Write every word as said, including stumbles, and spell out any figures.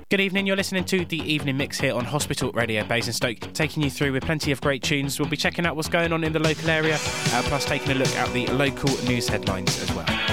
Good evening, you're listening to the Evening Mix here on Hospital Radio Basingstoke, taking you through with plenty of great tunes. We'll be checking out what's going on in the local area, uh, plus taking a look at the local news headlines as well.